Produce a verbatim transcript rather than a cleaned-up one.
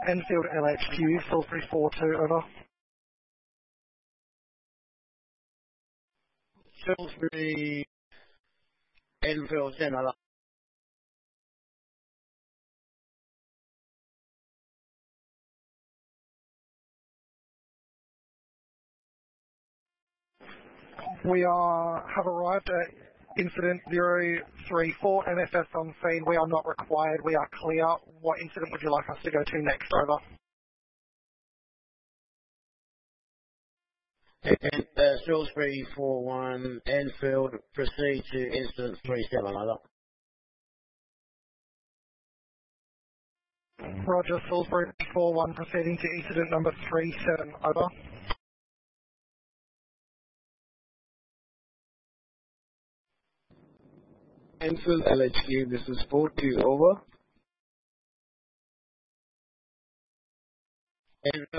Enfield L H Q, Salisbury four two, over. Salisbury, Enfield ten, over. We are, have arrived at incident zero three four, M F S on scene. We are not required. We are clear. What incident would you like us to go to next? Over. And, uh, Salisbury four one, Enfield, proceed to incident three seven, over. Roger, Salisbury four one, proceeding to incident number three seven, over. Enfield L H Q, this is four two, over. Enfield